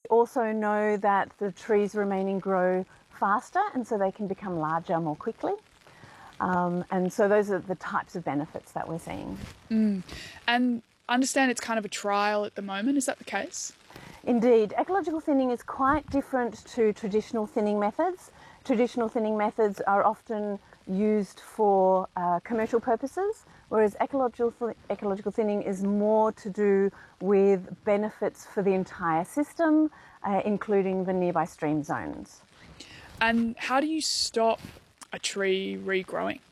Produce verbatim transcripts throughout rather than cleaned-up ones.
also know that the trees remaining grow faster, and so they can become larger more quickly. Um, and so those are the types of benefits that we're seeing. Mm. And I understand it's kind of a trial at the moment. Is that the case? Indeed. Ecological thinning is quite different to traditional thinning methods. Traditional thinning methods are often used for uh, commercial purposes, whereas ecological, th- ecological thinning is more to do with benefits for the entire system, uh, including the nearby stream zones. And how do you stop a tree regrowing?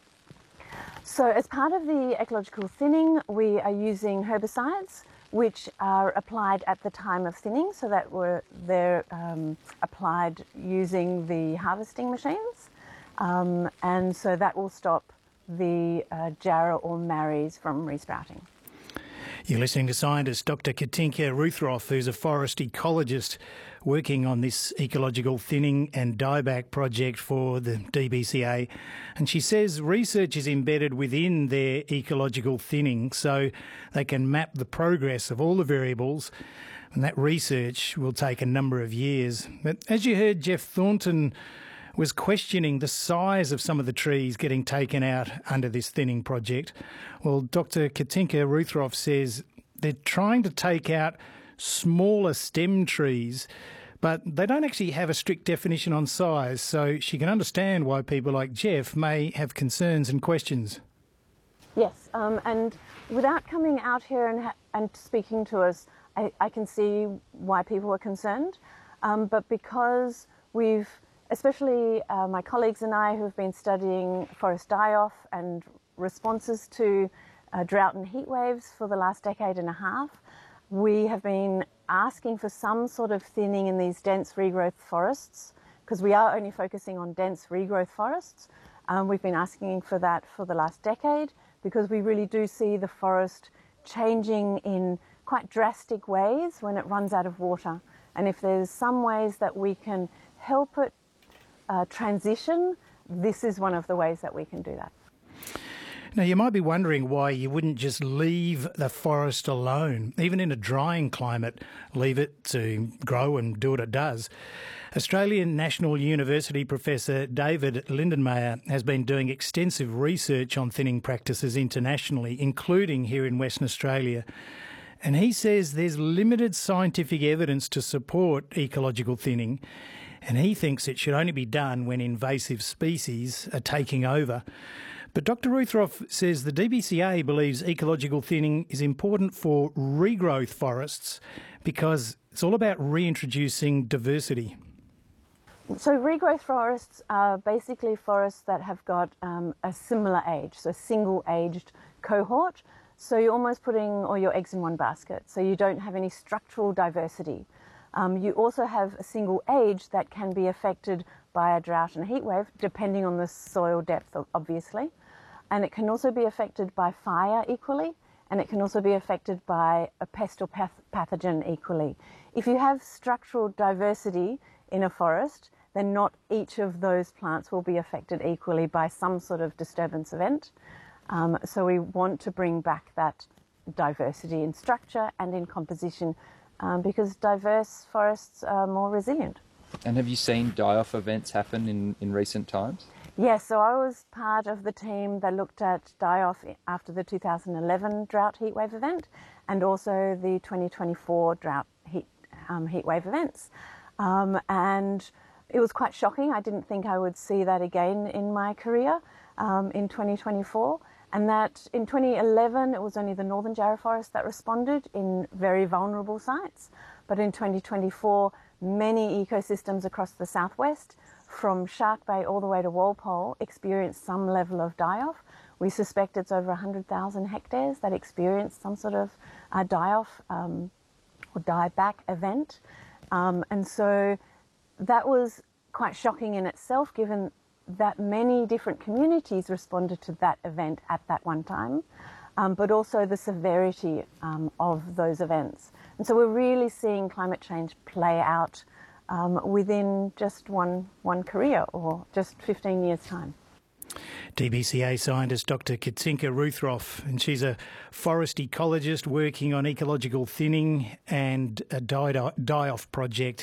So as part of the ecological thinning, we are using herbicides which are applied at the time of thinning, so that we're, they're um, applied using the harvesting machines. Um, and so that will stop the uh, jarrah or marries from resprouting. You're listening to scientist Doctor Katinka Ruthroff, who's a forest ecologist working on this ecological thinning and dieback project for the D B C A. And she says research is embedded within their ecological thinning so they can map the progress of all the variables, and that research will take a number of years. But as you heard, Jeff Thornton was questioning the size of some of the trees getting taken out under this thinning project. Well, Doctor Katinka Ruthroff says they're trying to take out smaller stem trees, but they don't actually have a strict definition on size, so she can understand why people like Jeff may have concerns and questions. Yes, um, and without coming out here and, ha- and speaking to us, I, I can see why people are concerned, um, but because we've especially uh, my colleagues and I who have been studying forest die-off and responses to uh, drought and heat waves for the last decade and a half, we have been asking for some sort of thinning in these dense regrowth forests, because we are only focusing on dense regrowth forests. Um, we've been asking for that for the last decade because we really do see the forest changing in quite drastic ways when it runs out of water. And if there's some ways that we can help it Uh, transition, this is one of the ways that we can do that. Now, you might be wondering why you wouldn't just leave the forest alone, even in a drying climate, leave it to grow and do what it does. Australian National University Professor David Lindenmayer has been doing extensive research on thinning practices internationally, including here in Western Australia. And he says there's limited scientific evidence to support ecological thinning, and he thinks it should only be done when invasive species are taking over. But Doctor Ruthroff says the D B C A believes ecological thinning is important for regrowth forests because it's all about reintroducing diversity. So regrowth forests are basically forests that have got um, a similar age, so single-aged cohort. So you're almost putting all your eggs in one basket, so you don't have any structural diversity. Um, you also have a single age that can be affected by a drought and heat wave, depending on the soil depth, obviously. And it can also be affected by fire equally, and it can also be affected by a pest or path- pathogen equally. If you have structural diversity in a forest, then not each of those plants will be affected equally by some sort of disturbance event. Um, so we want to bring back that diversity in structure and in composition, Um, because diverse forests are more resilient. And have you seen die-off events happen in, in recent times? Yes, so I was part of the team that looked at die-off after the two thousand eleven drought heatwave event and also the twenty twenty-four drought heat, um, heatwave events. Um, and it was quite shocking. I didn't think I would see that again in my career um, in twenty twenty-four. And that in twenty eleven, it was only the Northern Jarrah Forest that responded in very vulnerable sites. But in twenty twenty-four, many ecosystems across the southwest, from Shark Bay all the way to Walpole, experienced some level of die-off. We suspect it's over one hundred thousand hectares that experienced some sort of uh, die-off um, or die-back event. Um, and so that was quite shocking in itself, given that many different communities responded to that event at that one time, um, but also the severity um, of those events. And so we're really seeing climate change play out um, within just one, one career or just fifteen years' time. D B C A scientist Doctor Katinka Ruthroff, and she's a forest ecologist working on ecological thinning and a die-off project